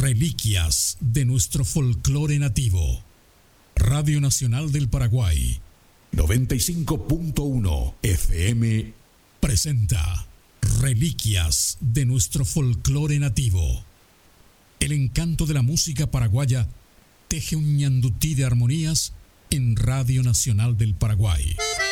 Reliquias de nuestro folclore nativo. Radio Nacional del Paraguay, 95.1 FM, presenta Reliquias de nuestro folclore nativo. El encanto de la música paraguaya teje un ñandutí de armonías en Radio Nacional del Paraguay.